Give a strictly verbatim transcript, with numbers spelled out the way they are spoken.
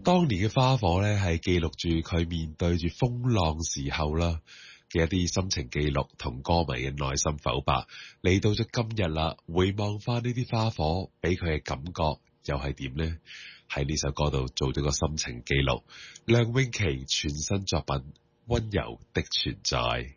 當年嘅花火咧，係記錄住佢面對住風浪時候啦嘅一啲心情記錄同歌迷嘅內心剖白。嚟到咗今日啦，回望翻呢啲花火，俾佢嘅感覺又係點呢？喺呢首歌度做咗個心情記錄。梁詠琪全新作品《溫柔的存在》。